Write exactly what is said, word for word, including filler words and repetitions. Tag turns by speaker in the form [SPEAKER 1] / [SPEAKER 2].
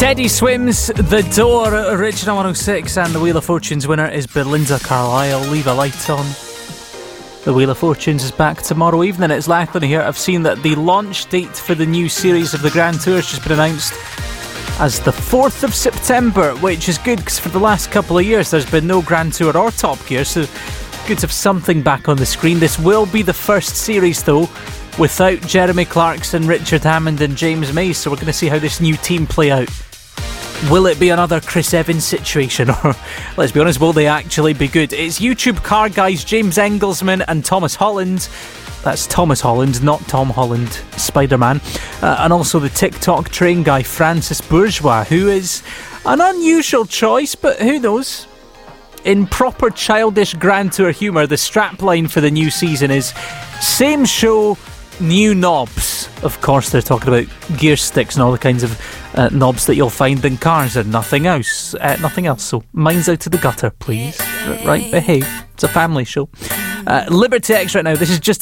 [SPEAKER 1] Teddy Swims, The Door, Original one oh six, and the Wheel of Fortune's winner is Belinda Carlisle. Leave a light on. The Wheel of Fortunes is back tomorrow evening. It's Lachlan here. I've seen that the launch date for the new series of the Grand Tour has just been announced as the fourth of September, which is good because for the last couple of years there's been no Grand Tour or Top Gear, so good to have something back on the screen. This will be the first series, though, without Jeremy Clarkson, Richard Hammond and James Mays, so we're going to see how this new team play out. Will it be another Chris Evans situation, or, let's be honest, will they actually be good? It's YouTube car guys James Engelsman and Thomas Holland. That's Thomas Holland, not Tom Holland, Spider-Man. Uh, and also the TikTok train guy Francis Bourgeois, who is an unusual choice, but who knows? In proper childish Grand Tour humour, the strapline for the new season is same show, new knobs. Of course, they're talking about gear sticks and all the kinds of uh, knobs that you'll find in cars and nothing else. Uh, nothing else. So, mine's out to the gutter, please. Right, behave. It's a family show. Uh, Liberty X right now. This is just